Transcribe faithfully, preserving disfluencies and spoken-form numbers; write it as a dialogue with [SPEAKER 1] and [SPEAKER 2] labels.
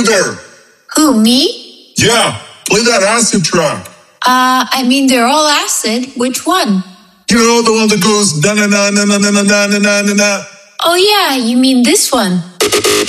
[SPEAKER 1] there.
[SPEAKER 2] Who, me?
[SPEAKER 1] Yeah, play that acid track.
[SPEAKER 2] Uh, I mean, they're all acid. Which one?
[SPEAKER 1] You know, the one that goes na na na na na na na na na na.
[SPEAKER 2] Oh yeah, you mean this one.